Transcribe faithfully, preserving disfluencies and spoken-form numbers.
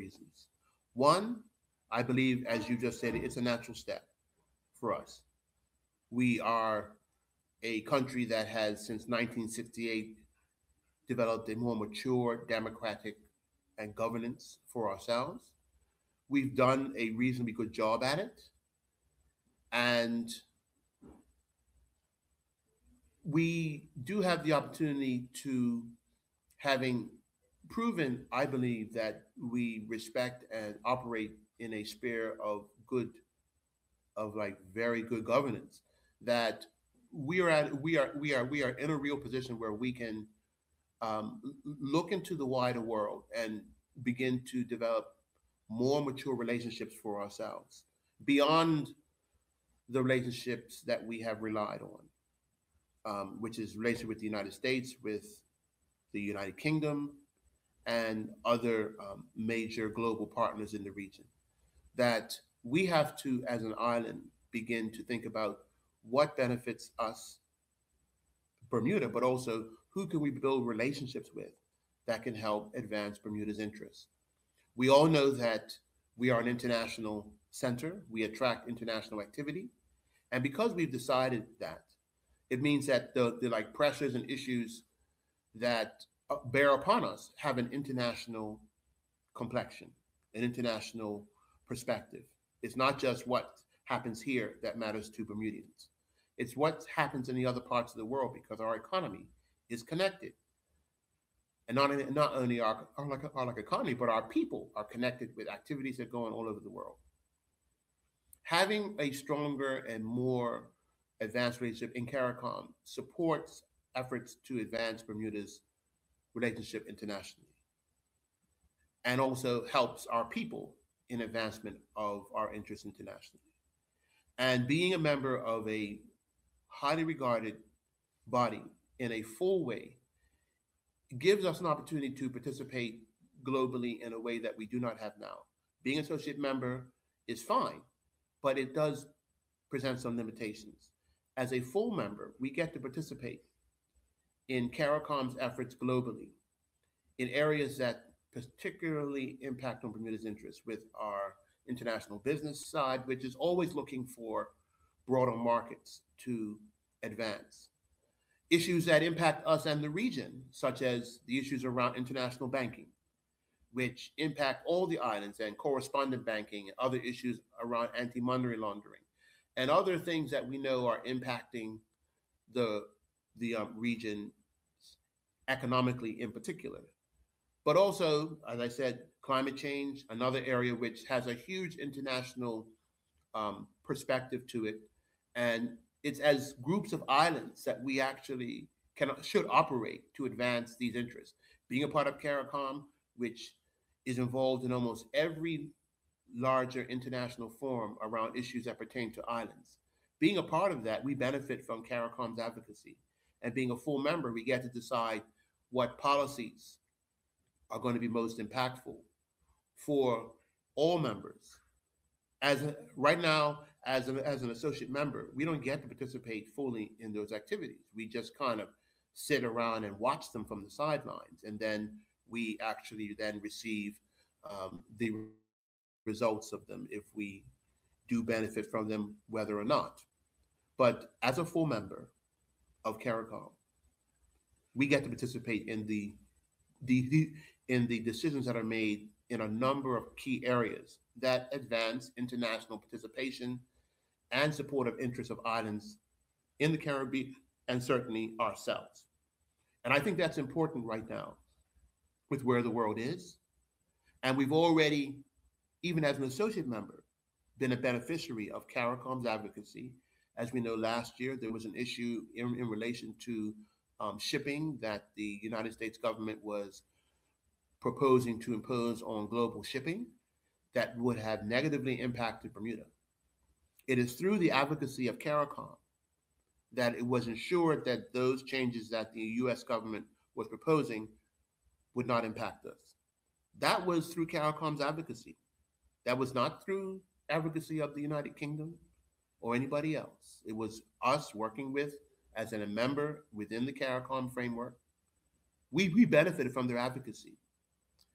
reasons. One, I believe, as you just said, it's a natural step for us. We are a country that has, since nineteen sixty-eight, developed a more mature democratic and governance for ourselves. We've done a reasonably good job at it. And we do have the opportunity to, having proven, I believe, that we respect and operate in a sphere of good, of like very good governance, that we are at, we are, we are, we are in a real position where we can um, look into the wider world and begin to develop more mature relationships for ourselves beyond the relationships that we have relied on, um, which is relationship with the United States, with the United Kingdom, and other um, major global partners in the region. That we have to, as an island, begin to think about what benefits us, Bermuda, but also who can we build relationships with that can help advance Bermuda's interests. We all know that we are an international center. We attract international activity. And because we've decided that, it means that the, the like pressures and issues that uh, bear upon us have an international complexion, an international perspective. It's not just what happens here that matters to Bermudians. It's what happens in the other parts of the world because our economy is connected. And not, not only our, our, like, our like economy, but our people are connected with activities that go on all over the world. Having a stronger and more advanced relationship in CARICOM supports efforts to advance Bermuda's relationship internationally and also helps our people in advancement of our interests internationally. And being a member of a highly regarded body in a full way gives us an opportunity to participate globally in a way that we do not have now. Being an associate member is fine, but it does present some limitations. As a full member, we get to participate in CARICOM's efforts globally in areas that particularly impact on Bermuda's interests with our international business side, which is always looking for broader markets to advance. Issues that impact us and the region, such as the issues around international banking, which impact all the islands, and correspondent banking, and other issues around anti-money laundering, and other things that we know are impacting the, the um, region economically in particular. But also, as I said, climate change, another area which has a huge international um, perspective to it. And it's as groups of islands that we actually can should operate to advance these interests. Being a part of CARICOM, which is involved in almost every larger international forum around issues that pertain to islands. Being a part of that, we benefit from CARICOM's advocacy. And being a full member, we get to decide what policies are going to be most impactful for all members. As a, right now, as an, as an associate member, we don't get to participate fully in those activities. We just kind of sit around and watch them from the sidelines, and then we actually then receive um, the results of them if we do benefit from them, whether or not. But as a full member of CARICOM, we get to participate in the, the, the in the decisions that are made in a number of key areas that advance international participation and support of interests of islands in the Caribbean and certainly ourselves. And I think that's important right now with where the world is. And we've already, even as an associate member, been a beneficiary of CARICOM's advocacy. As we know, last year there was an issue in, in relation to um, shipping that the United States government was proposing to impose on global shipping that would have negatively impacted Bermuda. It is through the advocacy of CARICOM that it was ensured that those changes that the U S government was proposing would not impact us. That was through CARICOM's advocacy. That was not through advocacy of the United Kingdom or anybody else. It was us working with, as a member within the CARICOM framework. We, we benefited from their advocacy.